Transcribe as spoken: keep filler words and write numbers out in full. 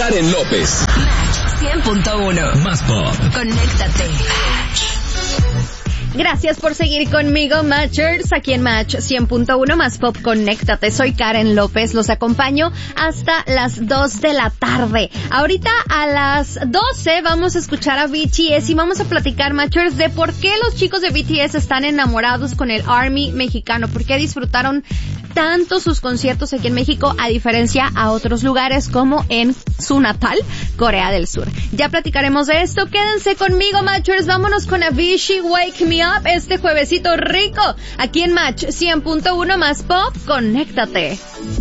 Karen López. Match cien punto uno. Más pop. Conéctate. Gracias por seguir conmigo, Matchers, aquí en Match cien punto uno Más Pop, conéctate. Soy Karen López, los acompaño hasta las dos de la tarde. Ahorita a las doce vamos a escuchar a B T S y vamos a platicar, Matchers, de por qué los chicos de B T S están enamorados con el ARMY mexicano, por qué disfrutaron tanto sus conciertos aquí en México a diferencia a otros lugares como en su natal, Corea del Sur. Ya platicaremos de esto. Quédense conmigo, Matchers. Vámonos con Avicii, Wake Me Up, este juevesito rico, aquí en Match cien punto uno Más Pop, conéctate.